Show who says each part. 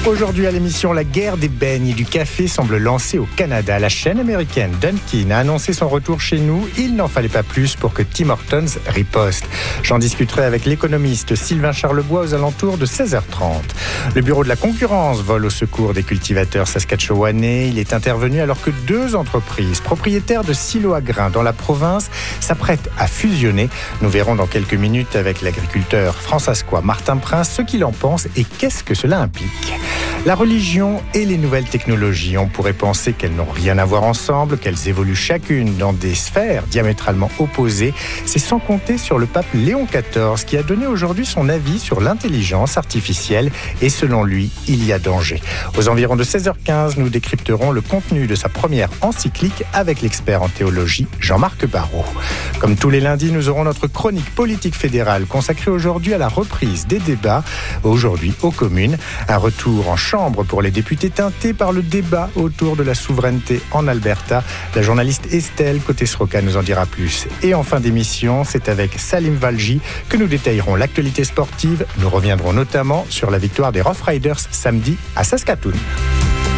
Speaker 1: Aujourd'hui à l'émission, la guerre des beignes et du café semble lancée au Canada. La chaîne américaine Dunkin' a annoncé son retour chez nous. Il n'en fallait pas plus pour que Tim Hortons riposte. J'en discuterai avec l'économiste Sylvain Charlebois aux alentours de 16h30. Le bureau de la concurrence vole au secours des cultivateurs saskatchewanais. Il est intervenu alors que deux entreprises propriétaires de silos à grains dans la province s'apprêtent à fusionner. Nous verrons dans quelques minutes avec l'agriculteur fransaskois Martin Prince ce qu'il en pense et qu'est-ce que cela implique. La religion et les nouvelles technologies, on pourrait penser qu'elles n'ont rien à voir ensemble, qu'elles évoluent chacune dans des sphères diamétralement opposées. C'est sans compter sur le pape Léon XIV qui a donné aujourd'hui son avis sur l'intelligence artificielle et selon lui, il y a danger. Aux environs de 16h15, nous décrypterons le contenu de sa première encyclique avec l'expert en théologie Jean-Marc Barrault. Comme tous les lundis, nous aurons notre chronique politique fédérale consacrée aujourd'hui à la reprise des débats, aujourd'hui aux communes. Un retour en chambre pour les députés teintés par le débat autour de la souveraineté en Alberta. La journaliste Estelle Côté-Sroka nous en dira plus. Et en fin d'émission, c'est avec Salim Valji que nous détaillerons l'actualité sportive. Nous reviendrons notamment sur la victoire des Rough Riders samedi à Saskatoon.